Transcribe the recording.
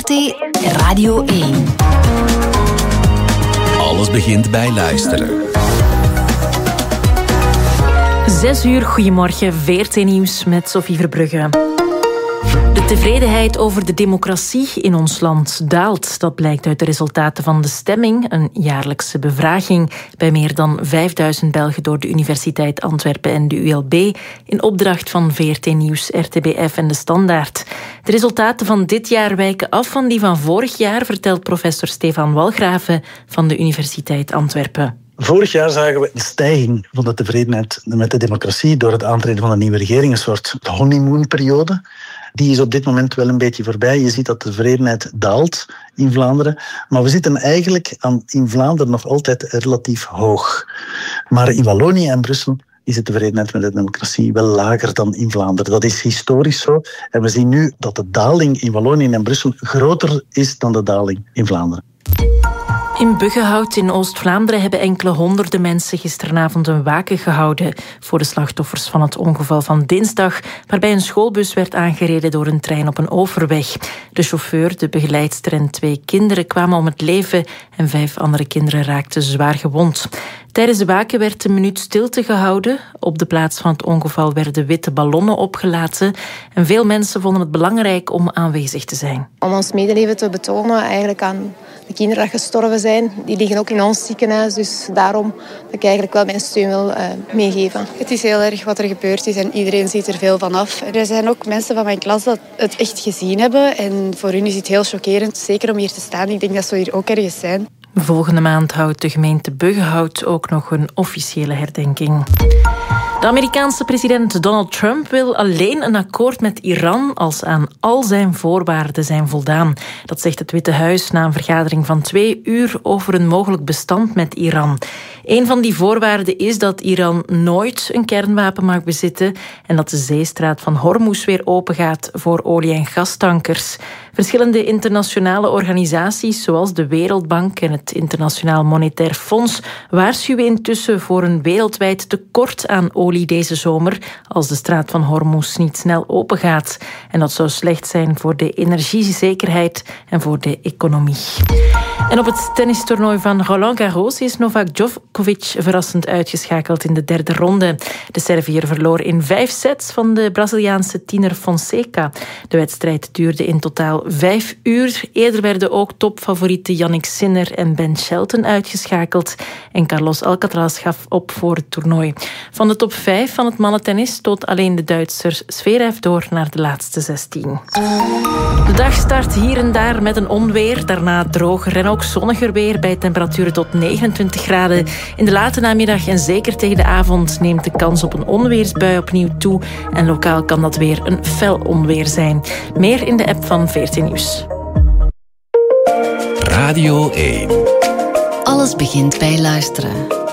VRT Radio 1. Alles begint bij luisteren. 6 uur, goedemorgen, VRT Nieuws met Sophie Verbrugge. De tevredenheid over de democratie in ons land daalt. Dat blijkt uit de resultaten van de stemming, een jaarlijkse bevraging bij meer dan 5000 Belgen door de Universiteit Antwerpen en de ULB in opdracht van VRT Nieuws, RTBF en De Standaard. De resultaten van dit jaar wijken af van die van vorig jaar, vertelt professor Stefan Walgraven van de Universiteit Antwerpen. Vorig jaar zagen we een stijging van de tevredenheid met de democratie door het aantreden van een nieuwe regering, een soort honeymoonperiode. Die is op dit moment wel een beetje voorbij. Je ziet dat de tevredenheid daalt in Vlaanderen. Maar we zitten eigenlijk in Vlaanderen nog altijd relatief hoog. Maar in Wallonië en Brussel is de tevredenheid met de democratie wel lager dan in Vlaanderen. Dat is historisch zo. En we zien nu dat de daling in Wallonië en Brussel groter is dan de daling in Vlaanderen. In Buggenhout in Oost-Vlaanderen hebben enkele honderden mensen gisteravond een waken gehouden voor de slachtoffers van het ongeval van dinsdag, waarbij een schoolbus werd aangereden door een trein op een overweg. De chauffeur, de begeleidster en 2 kinderen kwamen om het leven en 5 andere kinderen raakten zwaar gewond. Tijdens de waken werd een minuut stilte gehouden. Op de plaats van het ongeval werden witte ballonnen opgelaten en veel mensen vonden het belangrijk om aanwezig te zijn. Om ons medeleven te betonen eigenlijk aan de kinderen die gestorven zijn. Die liggen ook in ons ziekenhuis, dus daarom dat ik eigenlijk wel mijn steun wil meegeven. Het is heel erg wat er gebeurd is en iedereen ziet er veel van af. Er zijn ook mensen van mijn klas dat het echt gezien hebben en voor hun is het heel chockerend, zeker om hier te staan. Ik denk dat ze hier ook ergens zijn. Volgende maand houdt de gemeente Buggenhout ook nog een officiële herdenking. De Amerikaanse president Donald Trump wil alleen een akkoord met Iran als aan al zijn voorwaarden zijn voldaan. Dat zegt het Witte Huis na een vergadering van 2 uur over een mogelijk bestand met Iran. Een van die voorwaarden is dat Iran nooit een kernwapen mag bezitten en dat de zeestraat van Hormuz weer opengaat voor olie- en gastankers. Verschillende internationale organisaties zoals de Wereldbank en het Internationaal Monetair Fonds waarschuwen intussen voor een wereldwijd tekort aan olie deze zomer als de straat van Hormuz niet snel opengaat. En dat zou slecht zijn voor de energiezekerheid en voor de economie. En op het tennistoernooi van Roland Garros is Novak Djokovic verrassend uitgeschakeld in de 3e ronde. De Serviër verloor in 5 sets van de Braziliaanse tiener Fonseca. De wedstrijd duurde in totaal 5 uur. Eerder werden ook topfavorieten Jannik Sinner en Ben Shelton uitgeschakeld. En Carlos Alcaraz gaf op voor het toernooi. Van de top 5 van het mannentennis stoot alleen de Duitser Zverev door naar de laatste 16. De dag start hier en daar met een onweer. Daarna droger en ook zonniger weer bij temperaturen tot 29 graden. In de late namiddag en zeker tegen de avond neemt de kans op een onweersbui opnieuw toe. En lokaal kan dat weer een fel onweer zijn. Meer in de app van VRT Nieuws. Radio 1. Alles begint bij luisteren.